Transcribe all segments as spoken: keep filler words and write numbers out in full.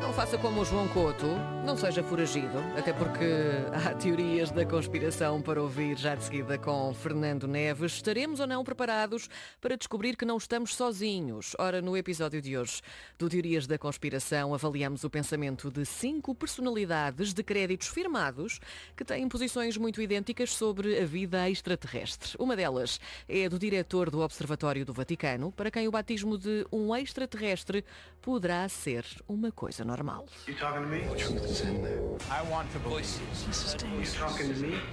Não faça como o João Couto, não seja foragido, até porque há teorias da conspiração para ouvir já de seguida com Fernando Neves. Estaremos ou não preparados para descobrir que não estamos sozinhos? Ora, no episódio de hoje do Teorias da Conspiração, avaliamos o pensamento de cinco personalidades de créditos firmados que têm posições muito idênticas sobre a vida extraterrestre. Uma delas é a do diretor do Observatório do Vaticano, para quem o batismo de um extraterrestre poderá ser uma coisa normal. You talking to me? The truth is in there. I want to voices. You talking to me?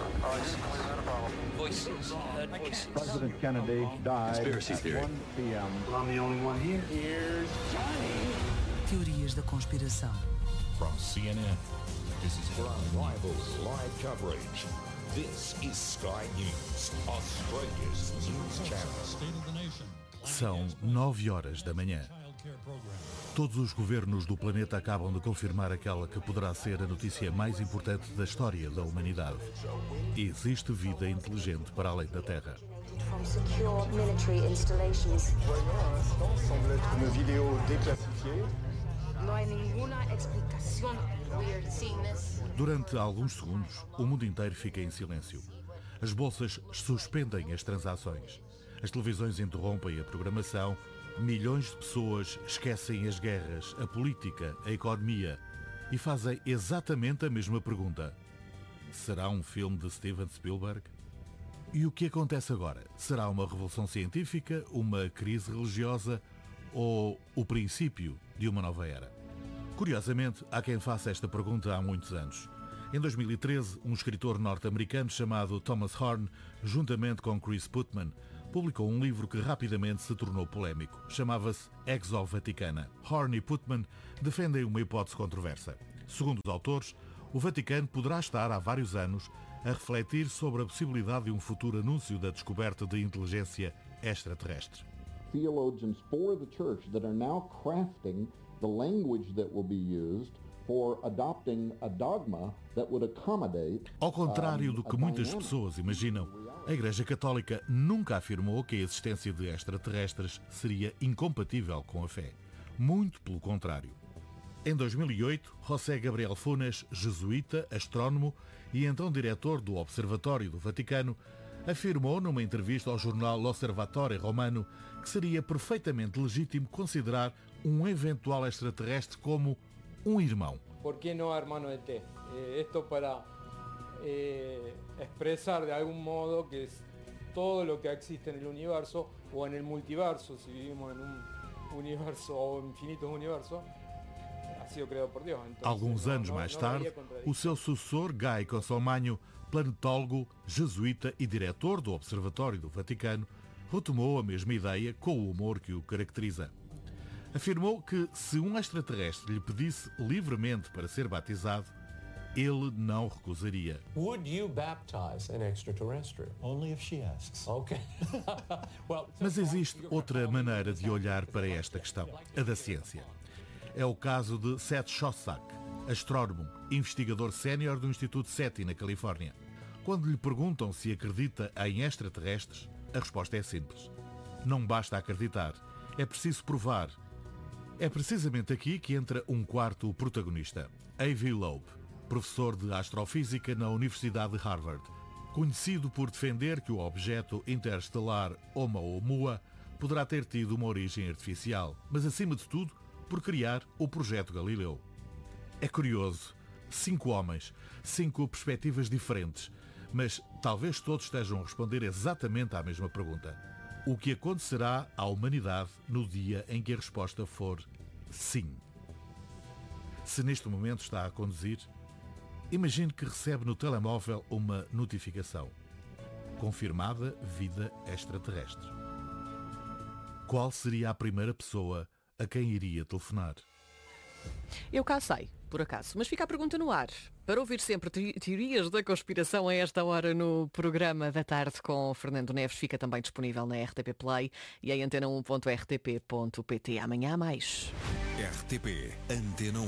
Voices. Heard voices. President Kennedy died Conspiracy at theory. one p m Well, I'm the only one here. Here's Johnny. Teorias da conspiração. From C N N, this is For unrivaled live coverage, this is Sky News, Australia's news channel. State of the Nation. São nove horas da manhã. Todos os governos do planeta acabam de confirmar aquela que poderá ser a notícia mais importante da história da humanidade. Existe vida inteligente para além da Terra. From secure military installations. semble être une vidéo déclassifiée. No hay ninguna explicación. We are seeing this. Durante alguns segundos, o mundo inteiro fica em silêncio. As bolsas suspendem as transações. As televisões interrompem a programação. Milhões de pessoas esquecem as guerras, a política, a economia e fazem exatamente a mesma pergunta. Será um filme de Steven Spielberg? E o que acontece agora? Será uma revolução científica, uma crise religiosa ou o princípio de uma nova era? Curiosamente, há quem faça esta pergunta há muitos anos. Em dois mil e treze, um escritor norte-americano chamado Thomas Horn, juntamente com Chris Putman, publicou um livro que rapidamente se tornou polémico. Chamava-se Exo-Vaticana. Horn e Putman defendem uma hipótese controversa. Segundo os autores, o Vaticano poderá estar há vários anos a refletir sobre a possibilidade de um futuro anúncio da descoberta de inteligência extraterrestre. Theologians for the church that are now crafting the language that will be used for adopting a dogma that would accommodate. Ao contrário do que muitas pessoas imaginam, a Igreja Católica nunca afirmou que a existência de extraterrestres seria incompatível com a fé. Muito pelo contrário. Em dois mil e oito, José Gabriel Funes, jesuíta, astrónomo e então diretor do Observatório do Vaticano, afirmou numa entrevista ao jornal L'Osservatore Romano que seria perfeitamente legítimo considerar um eventual extraterrestre como um irmão. ¿Por qué no hermano de T? Eh, esto para eh, expresar de algún modo que es todo lo que existe en el universo o en el multiverso, si vivimos en un universo o infinitos universos, ha sido creado por Dios. Entonces, Alguns no, anos no, mais no tarde, o seu sucessor, Guy Consolmagno, planetólogo, jesuíta e diretor do Observatório do Vaticano, retomou a mesma ideia com o humor que o caracteriza. Afirmou que se um extraterrestre lhe pedisse livremente para ser batizado, ele não recusaria. Would you baptize an extraterrestrial? Only if she asks. Okay. Well, Mas existe outra maneira de olhar para esta questão, a da ciência. É o caso de Seth Shostak, astrónomo, investigador sénior do Instituto SETI, na Califórnia. Quando lhe perguntam se acredita em extraterrestres, a resposta é simples. Não basta acreditar, é preciso provar. É precisamente aqui que entra um quarto protagonista, Avi Loeb, professor de astrofísica na Universidade de Harvard, conhecido por defender que o objeto interestelar Oumuamua poderá ter tido uma origem artificial, mas acima de tudo, por criar o Projeto Galileu. É curioso, cinco homens, cinco perspectivas diferentes, mas talvez todos estejam a responder exatamente à mesma pergunta. O que acontecerá à humanidade no dia em que a resposta for sim? Se neste momento está a conduzir, imagine que recebe no telemóvel uma notificação. Confirmada vida extraterrestre. Qual seria a primeira pessoa a quem iria telefonar? Eu cá sei, por acaso, mas fica a pergunta no ar. Para ouvir sempre te- teorias da conspiração a esta hora no programa da tarde com Fernando Neves, fica também disponível na R T P Play e em antena um ponto r t p ponto p t. Amanhã há mais. R T P Antena um.